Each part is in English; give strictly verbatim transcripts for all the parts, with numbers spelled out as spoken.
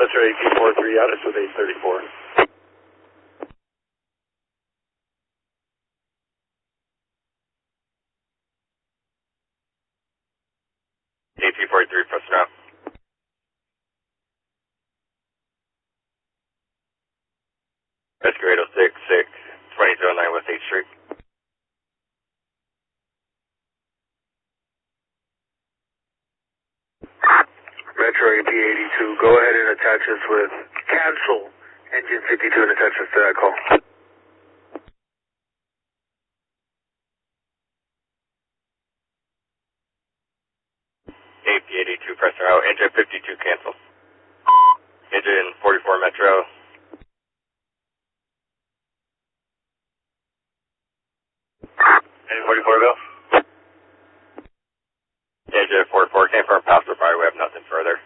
Metro A P forty-three out with eight thirty-four. A P forty-three, press now. Rescue eight oh six, six, twenty oh nine West eighth Street. Metro A P eighty-two, go ahead and attach us with cancel engine fifty-two and attach us to that call. A P eighty-two, press now. Engine fifty-two, cancel. Engine forty-four, Metro. Engine forty-four, go. Engine forty-four, came from passerby, we have nothing further.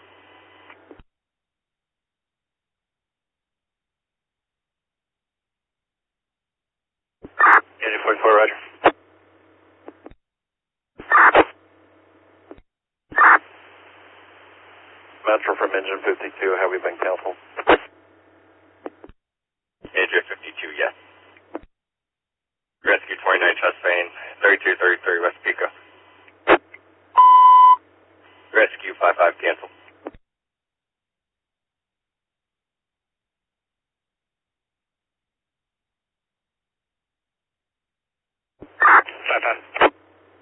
Engine forty-four, roger. Metro from engine fifty-two, have we been canceled? Engine fifty-two, yes. Rescue twenty-nine, Chastain, thirty-two thirty-three West Pico. Rescue five five, cancel.